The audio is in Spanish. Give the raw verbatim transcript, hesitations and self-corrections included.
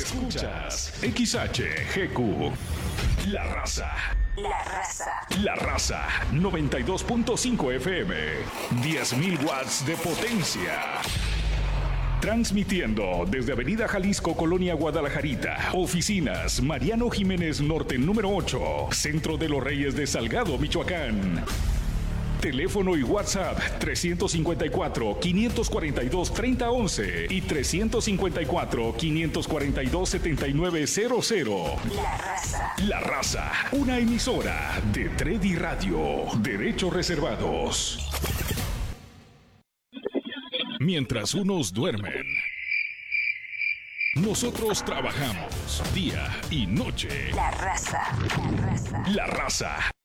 Escuchas X H G Q. La Raza. La Raza. La Raza. noventa y dos punto cinco F M. diez mil watts de potencia. Transmitiendo desde Avenida Jalisco, Colonia Guadalajarita. Oficinas Mariano Jiménez Norte número ocho. Centro de los Reyes de Salgado, Michoacán. Teléfono y WhatsApp trescientos cincuenta y cuatro, quinientos cuarenta y dos, treinta once y trescientos cincuenta y cuatro, quinientos cuarenta y dos, setenta y nueve cero cero. La Raza. La Raza, una emisora de Tredi Radio. Derechos reservados. Mientras unos duermen, nosotros trabajamos día y noche. La Raza. La Raza. La Raza.